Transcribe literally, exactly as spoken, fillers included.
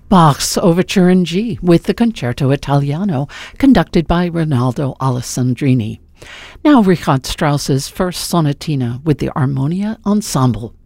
Bach's Overture in G with the Concerto Italiano, conducted by Rinaldo Alessandrini. Now Richard Strauss's First Sonatina with the Armonia Ensemble.